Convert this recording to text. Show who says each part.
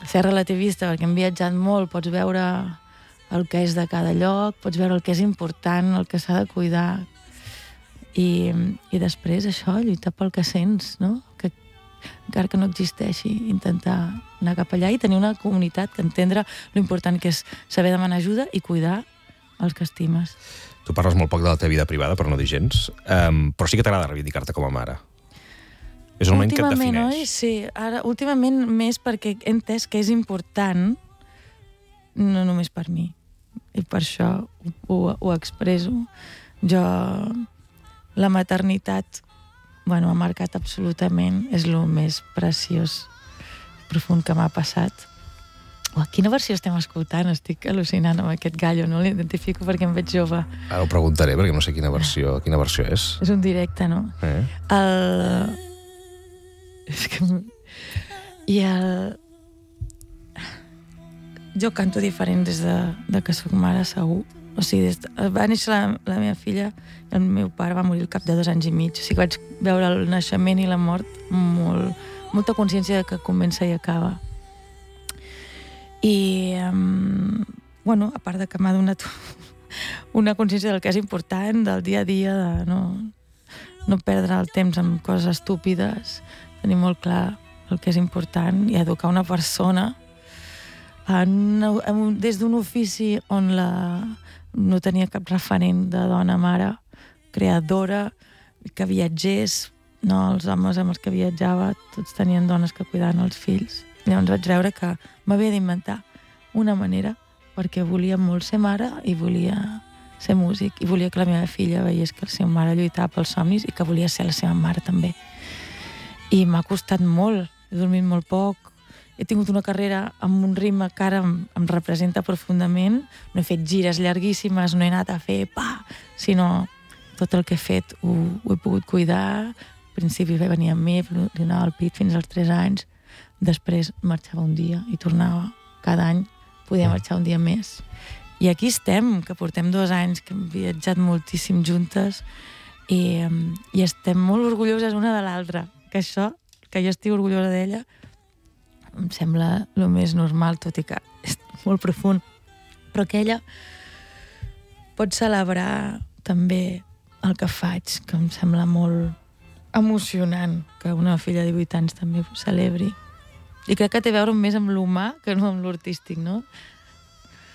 Speaker 1: ser relativista, perquè hem viatjat molt, pots veure el que és de cada lloc, pots veure el que és important, el que s'ha de cuidar, i després això, lluitar pel que sents, no? Que encara que no existeixi, intentar anar cap allà i tenir una comunitat, que entendre l'important que és saber demanar ajuda i cuidar els que estimes.
Speaker 2: Tu parles molt poc de la teva vida privada, per no dir gens, però sí que t'agrada reivindicar-te com a mare. És un moment que et defineix.
Speaker 1: Oi? Sí, ara, últimament més perquè he entès que és important, no només per mi, i per això ho expreso. Jo, la maternitat, ha marcat absolutament, és el més preciós, profund que m'ha passat. Quina versió estem escoltant? Estic al·lucinant amb aquest gallo, no l'identifico perquè em veig jove.
Speaker 2: Ara ho preguntaré, perquè no sé quina versió és.
Speaker 1: És un directe, no? És que... Jo canto diferent des de que soc mare, segur. O sigui, va néixer la meva filla i el meu pare va morir al cap de 2 anys i mig. O sigui, vaig veure el naixement i la mort molta consciència de que comença i acaba. I, a part de que m'ha donat una consciència del que és important, del dia a dia, de no perdre el temps amb coses estúpides, tenir molt clar el que és important i educar una persona des d'un ofici on no tenia cap referent de dona-mare, creadora, que viatgés, els homes amb els que viatjava tots tenien dones que cuidaven els fills. Llavors vaig veure que m'havia d'inventar una manera, perquè volia molt ser mare i volia ser músic, i volia que la meva filla veiés que la seva mare lluitava pels somnis i que volia ser la seva mare també. I m'ha costat molt, he dormit molt poc, he tingut una carrera amb un ritme que ara em representa profundament, no he fet gires llarguíssimes, no he anat a fer sinó tot el que he fet ho he pogut cuidar. Al principi venia amb mi, li donava el pit fins als 3 anys, després marxava un dia i tornava. Cada any podia marxar un dia més. I aquí estem, que portem 2 anys, que hem viatjat moltíssim juntes i estem molt orgulloses una de l'altra. Que això, que jo estic orgullosa d'ella, em sembla el més normal, tot i que és molt profund. Però que ella pot celebrar també el que faig, que em sembla molt emocionant que una filla de 18 anys també ho celebri. I crec que té a veure més amb l'humà que no amb l'artístic, no?